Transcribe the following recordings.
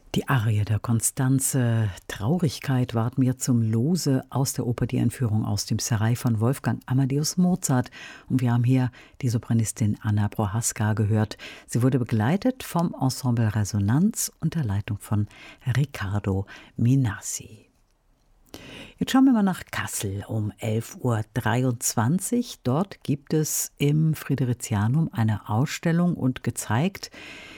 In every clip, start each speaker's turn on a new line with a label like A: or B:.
A: Die Arie der Constanze, Traurigkeit ward mir zum Lose aus der Oper Die Entführung aus dem Serail von Wolfgang Amadeus Mozart. Und wir haben hier die Sopranistin Anna Prohaska gehört. Sie wurde begleitet vom Ensemble Resonanz unter Leitung von Riccardo Minassi. Jetzt schauen wir mal nach Kassel um 11:23 Uhr. Dort gibt es im Fridericianum eine Ausstellung und gezeigt,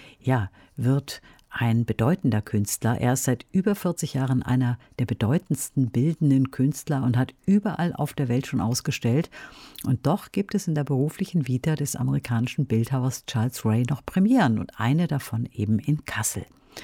A: wird ein bedeutender Künstler. Er ist seit über 40 Jahren einer der bedeutendsten bildenden Künstler und hat überall auf der Welt schon ausgestellt. Und doch gibt es in der beruflichen Vita des amerikanischen Bildhauers Charles Ray noch Premieren und eine davon eben in Kassel.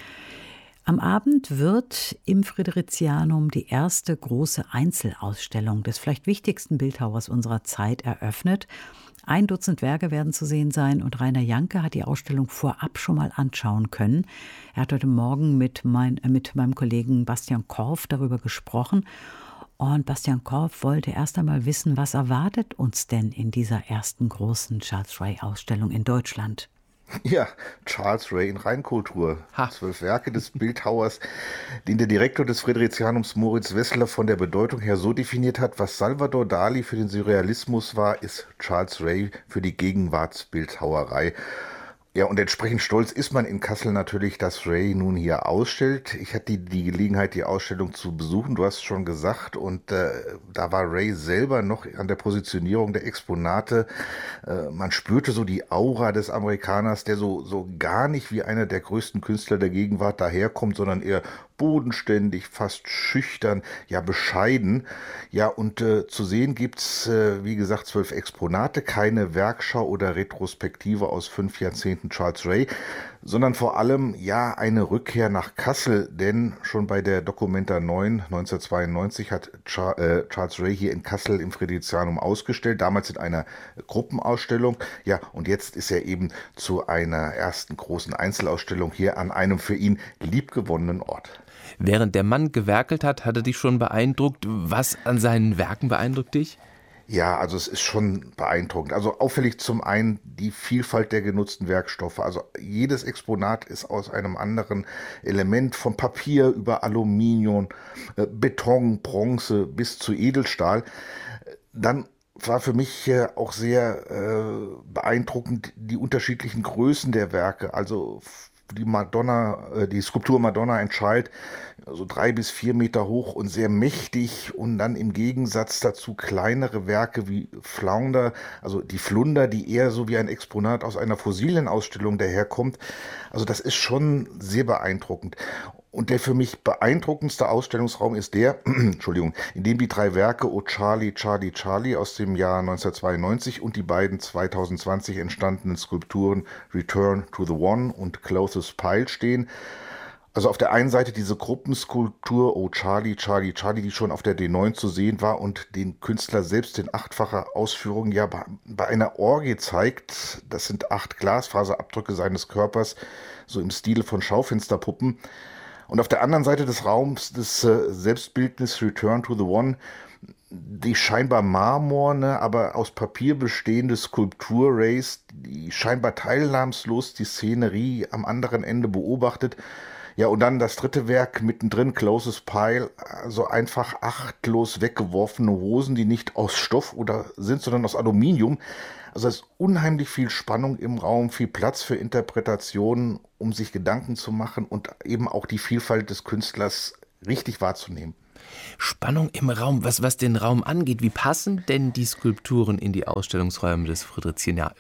A: Am Abend wird im Fridericianum die erste große Einzelausstellung des vielleicht wichtigsten Bildhauers unserer Zeit eröffnet. 1 Dutzend Werke werden zu sehen sein und Rainer Janke hat die Ausstellung vorab schon mal anschauen können. Er hat heute Morgen mit meinem Kollegen Bastian Korf darüber gesprochen. Und Bastian Korf wollte erst einmal wissen, was erwartet uns denn in dieser ersten großen Charles Ray-Ausstellung in Deutschland?
B: Ja, Charles Ray in Reinkultur. 12 Werke des Bildhauers, den der Direktor des Fridericianums Moritz Wessler von der Bedeutung her so definiert hat: Was Salvador Dali für den Surrealismus war, ist Charles Ray für die Gegenwartsbildhauerei. Ja, und entsprechend stolz ist man in Kassel natürlich, dass Ray nun hier ausstellt. Ich hatte die Gelegenheit, die Ausstellung zu besuchen, du hast schon gesagt, und da war Ray selber noch an der Positionierung der Exponate. Man spürte so die Aura des Amerikaners, der so gar nicht wie einer der größten Künstler der Gegenwart daherkommt, sondern eher bodenständig, fast schüchtern, ja bescheiden. Ja, und zu sehen gibt's, wie gesagt, 12 Exponate, keine Werkschau oder Retrospektive aus 5 Jahrzehnten Charles Ray, sondern vor allem eine Rückkehr nach Kassel, denn schon bei der Documenta 9 1992 hat Charles Ray hier in Kassel im Fridericianum ausgestellt, damals in einer Gruppenausstellung. Ja, und jetzt ist er eben zu einer ersten großen Einzelausstellung hier an einem für ihn liebgewonnenen Ort.
C: Während der Mann gewerkelt hat, hat er dich schon beeindruckt. Was an seinen Werken beeindruckt dich?
B: Ja, also es ist schon beeindruckend. Also auffällig zum einen die Vielfalt der genutzten Werkstoffe. Also jedes Exponat ist aus einem anderen Element, von Papier über Aluminium, Beton, Bronze bis zu Edelstahl. Dann war für mich auch sehr beeindruckend die unterschiedlichen Größen der Werke. Also die Skulptur Madonna in Child, so 3 bis 4 Meter hoch und sehr mächtig, und dann im Gegensatz dazu kleinere Werke wie Flounder, also die Flunder, die eher so wie ein Exponat aus einer Fossilienausstellung daherkommt. Also das ist schon sehr beeindruckend. Und der für mich beeindruckendste Ausstellungsraum ist der, Entschuldigung, in dem die 3 Werke O Charlie, Charlie, Charlie aus dem Jahr 1992 und die beiden 2020 entstandenen Skulpturen Return to the One und Closest Pile stehen. Also auf der einen Seite diese Gruppenskulptur O Charlie, Charlie, Charlie, die schon auf der D9 zu sehen war und den Künstler selbst in 8-facher Ausführung bei einer Orgie zeigt. Das sind 8 Glasfaserabdrücke seines Körpers, so im Stile von Schaufensterpuppen. Und auf der anderen Seite des Raums des Selbstbildnis Return to the One die scheinbar marmorne, aber aus Papier bestehende Skulptur Rays, die scheinbar teilnahmslos die Szenerie am anderen Ende beobachtet. Ja, und dann das dritte Werk mittendrin, Closest Pile, also einfach achtlos weggeworfene Hosen, die nicht aus Stoff oder sind, sondern aus Aluminium. Also es ist unheimlich viel Spannung im Raum, viel Platz für Interpretationen, um sich Gedanken zu machen und eben auch die Vielfalt des Künstlers richtig wahrzunehmen.
C: Spannung im Raum, was den Raum angeht. Wie passen denn die Skulpturen in die Ausstellungsräume des Fridericianums?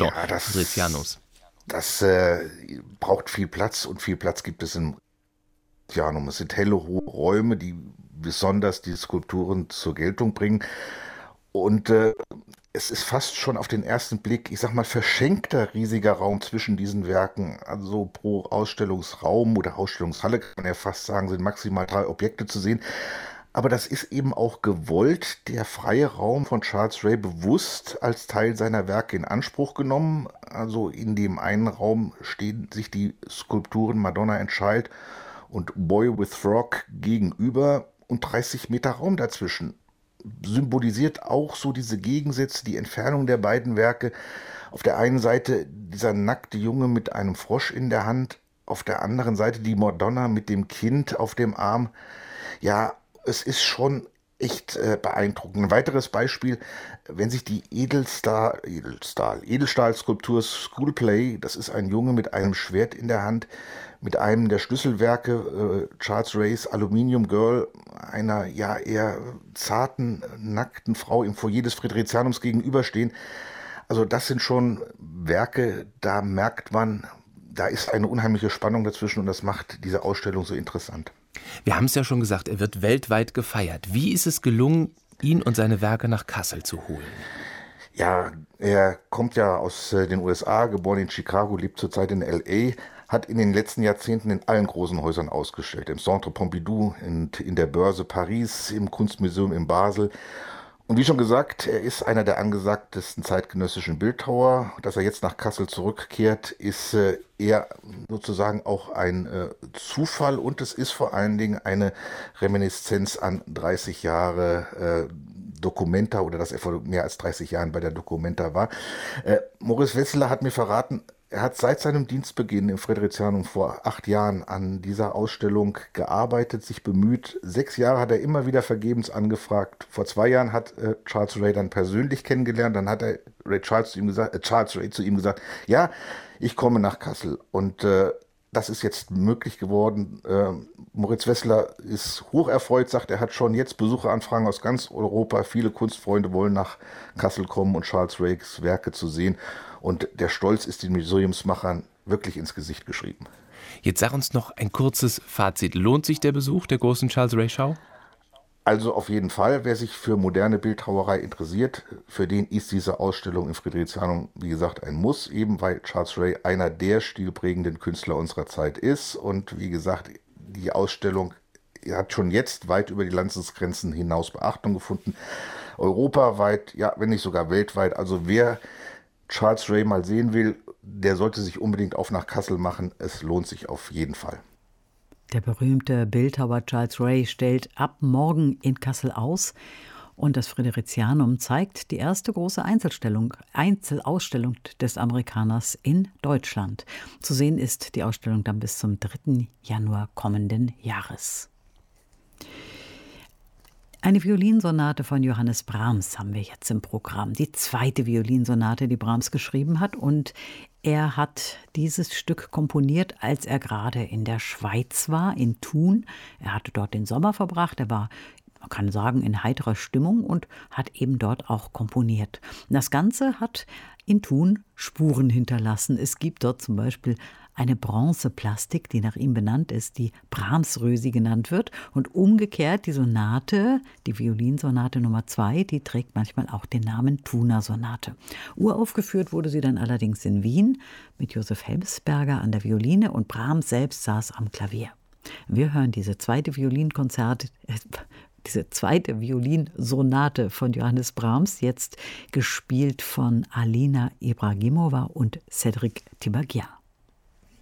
B: Das braucht viel Platz, und viel Platz gibt es im Fridericianum. Es sind helle, hohe Räume, die besonders die Skulpturen zur Geltung bringen. Und es ist fast schon auf den ersten Blick, ich sag mal, verschenkter riesiger Raum zwischen diesen Werken. Also pro Ausstellungsraum oder Ausstellungshalle kann man ja fast sagen, sind maximal 3 Objekte zu sehen. Aber das ist eben auch gewollt, der freie Raum von Charles Ray bewusst als Teil seiner Werke in Anspruch genommen. Also in dem einen Raum stehen sich die Skulpturen Madonna and Child und Boy with Frog gegenüber und 30 Meter Raum dazwischen. Symbolisiert auch so diese Gegensätze, die Entfernung der beiden Werke. Auf der einen Seite dieser nackte Junge mit einem Frosch in der Hand, auf der anderen Seite die Madonna mit dem Kind auf dem Arm. Ja, es ist schon echt beeindruckend. Ein weiteres Beispiel, wenn sich die Edelstahlskulptur Schoolplay, das ist ein Junge mit einem Schwert in der Hand, mit einem der Schlüsselwerke Charles Rays Aluminium Girl, einer ja eher zarten, nackten Frau im Foyer des Fridericianums gegenüberstehen. Also das sind schon Werke, da merkt man, da ist eine unheimliche Spannung dazwischen und das macht diese Ausstellung so interessant.
C: Wir haben es ja schon gesagt, er wird weltweit gefeiert. Wie ist es gelungen, ihn und seine Werke nach Kassel zu holen?
B: Ja, er kommt ja aus den USA, geboren in Chicago, lebt zurzeit in L.A., hat in den letzten Jahrzehnten in allen großen Häusern ausgestellt. Im Centre Pompidou, in der Börse Paris, im Kunstmuseum in Basel. Und wie schon gesagt, er ist einer der angesagtesten zeitgenössischen Bildhauer. Dass er jetzt nach Kassel zurückkehrt, ist eher sozusagen auch ein Zufall und es ist vor allen Dingen eine Reminiszenz an 30 Jahre Documenta oder dass er vor mehr als 30 Jahren bei der Documenta war. Maurice Wesseler hat mir verraten, er hat seit seinem Dienstbeginn im Fridericianum vor 8 Jahren an dieser Ausstellung gearbeitet, sich bemüht. 6 Jahre hat er immer wieder vergebens angefragt. Vor 2 Jahren hat Charles Ray dann persönlich kennengelernt. Dann hat Charles Ray zu ihm gesagt, ja, ich komme nach Kassel. Und das ist jetzt möglich geworden. Moritz Wesseler ist hocherfreut, sagt, er hat schon jetzt Besucheranfragen aus ganz Europa. Viele Kunstfreunde wollen nach Kassel kommen und Charles Rays Werke zu sehen. Und der Stolz ist den Museumsmachern wirklich ins Gesicht geschrieben.
C: Jetzt sag uns noch ein kurzes Fazit. Lohnt sich der Besuch der großen Charles Ray Schau?
B: Also auf jeden Fall, wer sich für moderne Bildhauerei interessiert, für den ist diese Ausstellung im Fridericianum, wie gesagt, ein Muss, eben weil Charles Ray einer der stilprägenden Künstler unserer Zeit ist. Und wie gesagt, die Ausstellung hat schon jetzt weit über die Landesgrenzen hinaus Beachtung gefunden. Europaweit, ja, wenn nicht sogar weltweit. Also wer Charles Ray mal sehen will, der sollte sich unbedingt auf nach Kassel machen. Es lohnt sich auf jeden Fall.
A: Der berühmte Bildhauer Charles Ray stellt ab morgen in Kassel aus und das Fridericianum zeigt die erste große Einzelausstellung des Amerikaners in Deutschland. Zu sehen ist die Ausstellung dann bis zum 3. Januar kommenden Jahres. Eine Violinsonate von Johannes Brahms haben wir jetzt im Programm. Die 2. Violinsonate, die Brahms geschrieben hat. Und er hat dieses Stück komponiert, als er gerade in der Schweiz war, in Thun. Er hatte dort den Sommer verbracht. Er war, man kann sagen, in heiterer Stimmung und hat eben dort auch komponiert. Das Ganze hat in Thun Spuren hinterlassen. Es gibt dort zum Beispiel eine Bronzeplastik, die nach ihm benannt ist, die Brahms-Rösi genannt wird. Und umgekehrt die Sonate, die Violinsonate Nummer 2, die trägt manchmal auch den Namen Thuner Sonate. Uraufgeführt wurde sie dann allerdings in Wien mit Josef Helmsberger an der Violine und Brahms selbst saß am Klavier. Wir hören diese zweite Violinsonate von Johannes Brahms, jetzt gespielt von Alina Ibragimova und Cedric Tiberghien.